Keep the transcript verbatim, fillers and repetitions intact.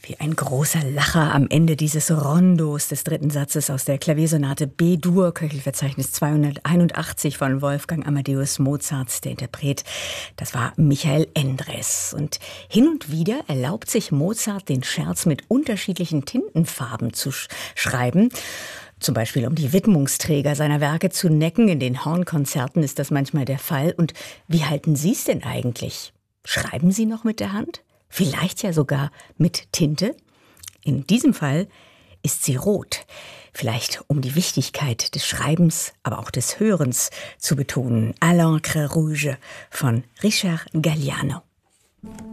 Wie ein großer Lacher am Ende dieses Rondos des dritten Satzes aus der Klaviersonate B-Dur, Köchelverzeichnis zweihunderteinundachtzig von Wolfgang Amadeus Mozart, der Interpret. Das war Michael Endres. Und hin und wieder erlaubt sich Mozart den Scherz, mit unterschiedlichen Tintenfarben zu sch- schreiben. Zum Beispiel, um die Widmungsträger seiner Werke zu necken. In den Hornkonzerten ist das manchmal der Fall. Und wie halten Sie es denn eigentlich? Schreiben Sie noch mit der Hand? Vielleicht ja sogar mit Tinte? In diesem Fall ist sie rot. Vielleicht um die Wichtigkeit des Schreibens, aber auch des Hörens zu betonen. À l'encre rouge von Richard Galliano.